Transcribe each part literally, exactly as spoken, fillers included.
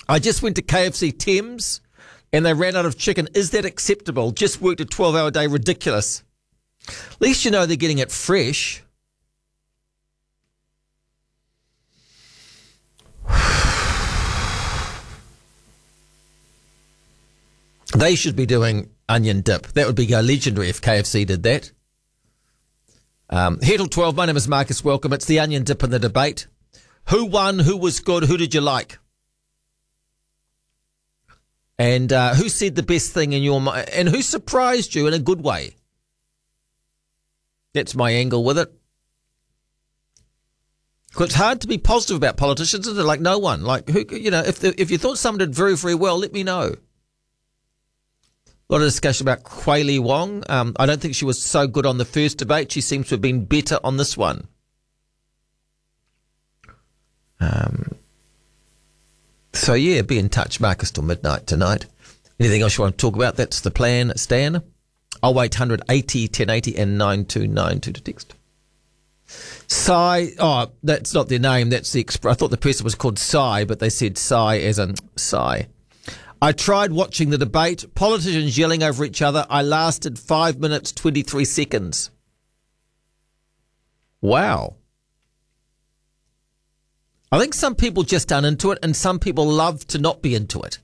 I just went to K F C Thames and they ran out of chicken. Is that acceptable? Just worked a twelve-hour day. Ridiculous. At least you know they're getting it fresh. They should be doing onion dip. That would be go legendary if K F C did that. Um, Heddle twelve, my name is Marcus. Welcome. It's the onion dip in the debate. Who won? Who was good? Who did you like? And uh, who said the best thing in your mind? And who surprised you in a good way? That's my angle with it. Because it's hard to be positive about politicians, isn't it? Like no one. Like who? You know, if the, if you thought someone did very very well, let me know. A lot of discussion about Kweli Wong. Um, I don't think she was so good on the first debate. She seems to have been better on this one. Um. So, yeah, be in touch, Marcus, till midnight tonight. Anything else you want to talk about? That's the plan, Stan. oh eight hundred eighty ten eighty and nine two nine two to text. Sai, oh, that's not their name. That's the exp- I thought the person was called Sai, but they said Sai as in Sai. I tried watching the debate, politicians yelling over each other. I lasted five minutes, twenty-three seconds. Wow. I think some people just aren't into it and some people love to not be into it.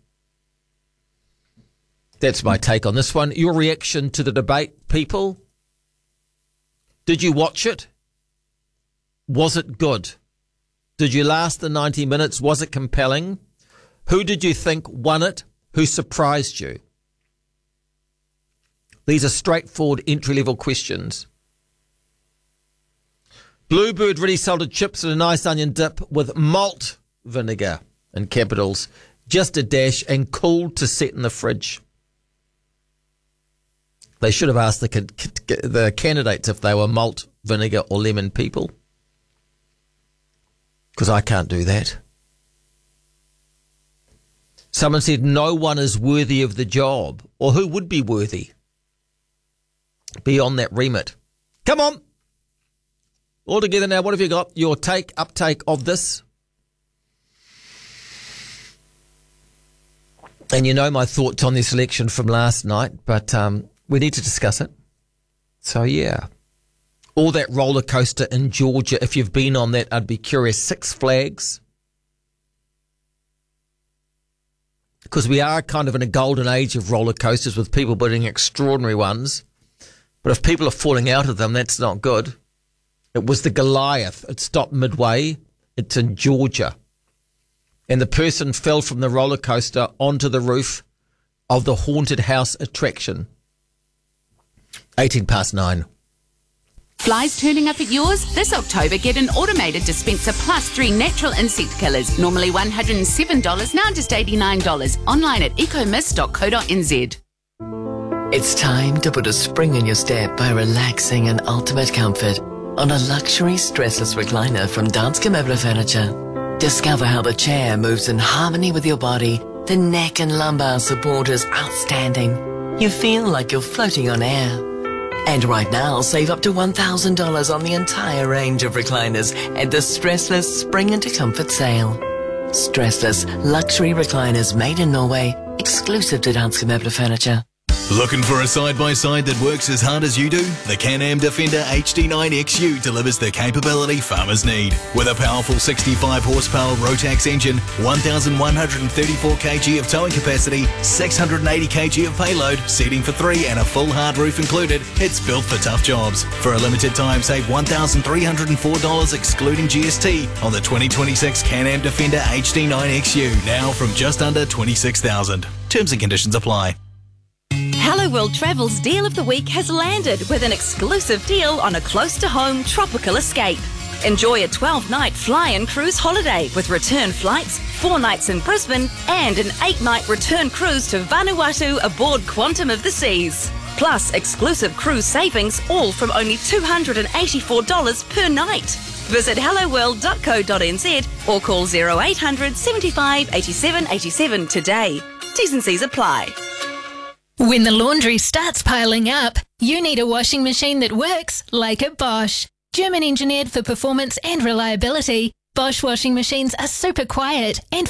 That's my take on this one. Your reaction to the debate, people? Did you watch it? Was it good? Did you last the ninety minutes? Was it compelling? Who did you think won it? Who surprised you? These are straightforward entry-level questions. Bluebird ready salted chips and a nice onion dip with malt vinegar in capitals. Just a dash and cooled to set in the fridge. They should have asked the the candidates if they were malt, vinegar or lemon people. Because I can't do that. Someone said no one is worthy of the job. Or who would be worthy? Beyond that remit. Come on. All together now, what have you got? Your take, uptake of this? And you know my thoughts on this election from last night, but um, we need to discuss it. So, yeah. All that roller coaster in Georgia, if you've been on that, I'd be curious. Six Flags. Because we are kind of in a golden age of roller coasters with people building extraordinary ones. But if people are falling out of them, that's not good. It was the Goliath. It stopped midway. It's in Georgia. And the person fell from the roller coaster onto the roof of the haunted house attraction. eighteen past nine. Flies turning up at yours? This October, get an automated dispenser plus three natural insect killers. Normally one hundred seven dollars, now just eighty-nine dollars. Online at ecomist dot co dot n z. It's time to put a spring in your step by relaxing in ultimate comfort on a luxury stressless recliner from Danske Møbler Furniture. Discover how the chair moves in harmony with your body. The neck and lumbar support is outstanding. You feel like you're floating on air. And right now, save up to one thousand dollars on the entire range of recliners at the Stressless Spring into Comfort sale. Stressless luxury recliners made in Norway, exclusive to Danske Møbler Furniture. Looking for a side-by-side that works as hard as you do? The Can-Am Defender H D nine X U delivers the capability farmers need. With a powerful sixty-five horsepower Rotax engine, one thousand one hundred thirty-four kilograms of towing capacity, six hundred eighty kilograms of payload, seating for three and a full hard roof included, it's built for tough jobs. For a limited time, save one thousand three hundred four dollars excluding G S T on the twenty twenty-six Can-Am Defender H D nine X U, now from just under twenty-six thousand dollars. Terms and conditions apply. Hello World Travel's Deal of the Week has landed with an exclusive deal on a close-to-home tropical escape. Enjoy a twelve-night fly-in cruise holiday with return flights, four nights in Brisbane, and an eight-night return cruise to Vanuatu aboard Quantum of the Seas. Plus exclusive cruise savings, all from only two hundred eighty-four dollars per night. Visit hello world dot co dot n z or call oh eight hundred seventy-five eighty-seven eighty-seven today. T's and C's apply. When the laundry starts piling up, you need a washing machine that works like a Bosch. German engineered for performance and reliability, Bosch washing machines are super quiet and